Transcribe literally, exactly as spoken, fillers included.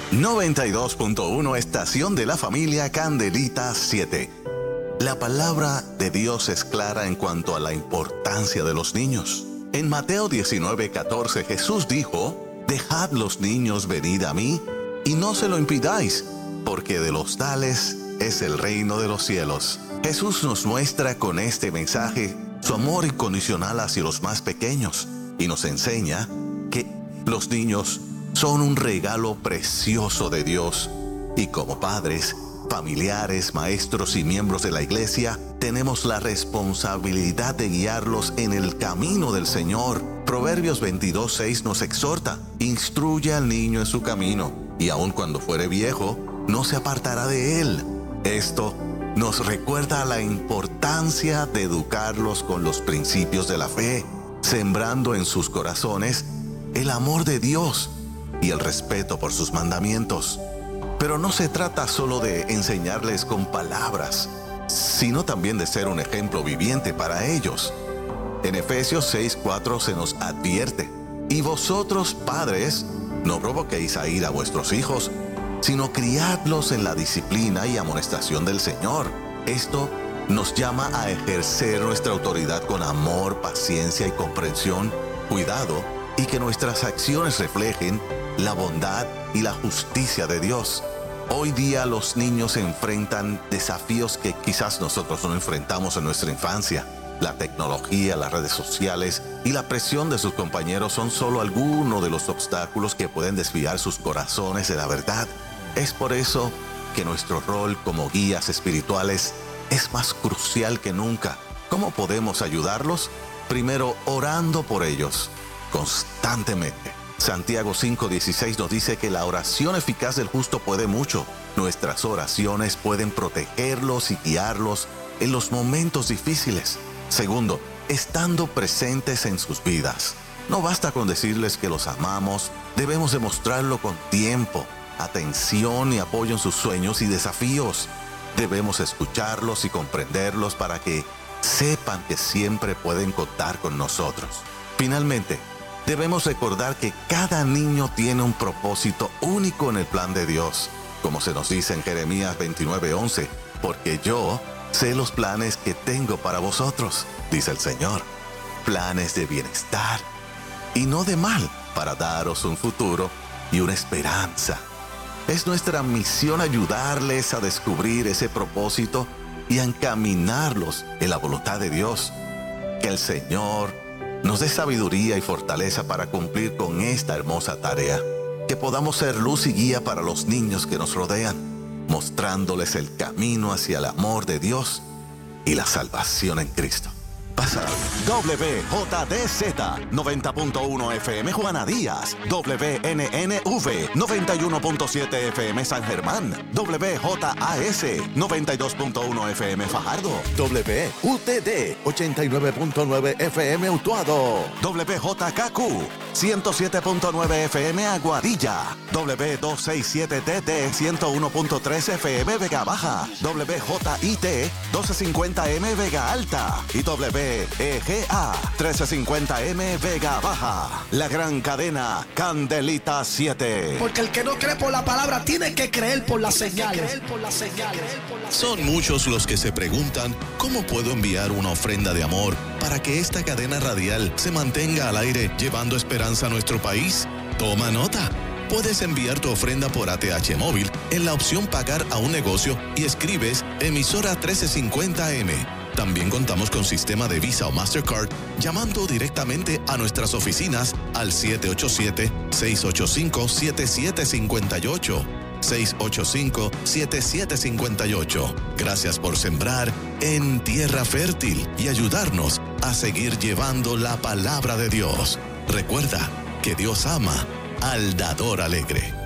noventa y dos punto uno, estación de la familia Candelita siete. La palabra de Dios es clara en cuanto a la importancia de los niños. En Mateo diecinueve catorce, Jesús dijo: «Dejad los niños venid a mí, y no se lo impidáis, porque de los tales es el reino de los cielos». Jesús nos muestra con este mensaje su amor incondicional hacia los más pequeños, y nos enseña que los niños son un regalo precioso de Dios, y como padres, familiares, maestros y miembros de la iglesia, tenemos la responsabilidad de guiarlos en el camino del Señor. Proverbios veintidós seis nos exhorta: «Instruye al niño en su camino, y aun cuando fuere viejo, no se apartará de él». Esto nos recuerda la importancia de educarlos con los principios de la fe, sembrando en sus corazones el amor de Dios y el respeto por sus mandamientos. Pero no se trata solo de enseñarles con palabras, sino también de ser un ejemplo viviente para ellos. En Efesios seis cuatro se nos advierte: «Y vosotros, padres, no provoquéis a ira a vuestros hijos, sino criadlos en la disciplina y amonestación del Señor». Esto nos llama a ejercer nuestra autoridad con amor, paciencia y comprensión, cuidado, y que nuestras acciones reflejen la bondad y la justicia de Dios. Hoy día los niños enfrentan desafíos que quizás nosotros no enfrentamos en nuestra infancia. La tecnología, las redes sociales y la presión de sus compañeros son solo algunos de los obstáculos que pueden desviar sus corazones de la verdad. Es por eso que nuestro rol como guías espirituales es más crucial que nunca. ¿Cómo podemos ayudarlos? Primero, orando por ellos constantemente. Santiago cinco dieciséis nos dice que la oración eficaz del justo puede mucho. Nuestras oraciones pueden protegerlos y guiarlos en los momentos difíciles. Segundo, estando presentes en sus vidas. No basta con decirles que los amamos, debemos demostrarlo con tiempo, atención y apoyo en sus sueños y desafíos. Debemos escucharlos y comprenderlos para que sepan que siempre pueden contar con nosotros. Finalmente, debemos recordar que cada niño tiene un propósito único en el plan de Dios. Como se nos dice en Jeremías veintinueve once, «Porque yo sé los planes que tengo para vosotros», dice el Señor, «planes de bienestar y no de mal, para daros un futuro y una esperanza». Es nuestra misión ayudarles a descubrir ese propósito y a encaminarlos en la voluntad de Dios. Que el Señor nos dé sabiduría y fortaleza para cumplir con esta hermosa tarea. Que podamos ser luz y guía para los niños que nos rodean, mostrándoles el camino hacia el amor de Dios y la salvación en Cristo. Pasa W J D Z noventa punto uno F M Juana Díaz, W N N V noventa y uno punto siete F M San Germán, W J A S noventa y dos punto uno F M Fajardo, W U T D ochenta y nueve punto nueve F M Utuado, W J K Q ciento siete punto nueve F M Aguadilla, W doscientos sesenta y siete T T ciento uno punto tres F M Vega Baja, W J I T doce cincuenta M Vega Alta y W E G A trece cincuenta M Vega Baja. La gran cadena Candelita siete. Porque el que no cree por la palabra tiene que creer por las señales. Son muchos los que se preguntan: ¿cómo puedo enviar una ofrenda de amor para que esta cadena radial se mantenga al aire llevando esperanza a nuestro país? Toma nota. Puedes enviar tu ofrenda por A T H móvil en la opción Pagar a un negocio y escribes Emisora trece cincuenta M. También contamos con sistema de Visa o Mastercard llamando directamente a nuestras oficinas al siete ocho siete, seis ocho cinco, siete siete cinco ocho. seis ocho cinco, siete siete cinco ocho. Gracias por sembrar en tierra fértil y ayudarnos a seguir llevando la palabra de Dios. Recuerda que Dios ama al dador alegre.